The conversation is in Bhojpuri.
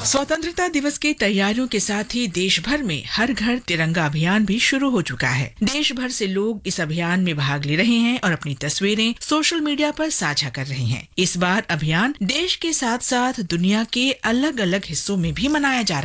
स्वतंत्रता दिवस की तैयारियों के साथ ही देश भर में हर घर तिरंगा अभियान भी शुरू हो चुका है। देश भर से लोग इस अभियान में भाग ले रहे हैं और अपनी तस्वीरें सोशल मीडिया पर साझा कर रहे हैं। इस बार अभियान देश के साथ साथ दुनिया के अलग अलग हिस्सों में भी मनाया जा रहा है।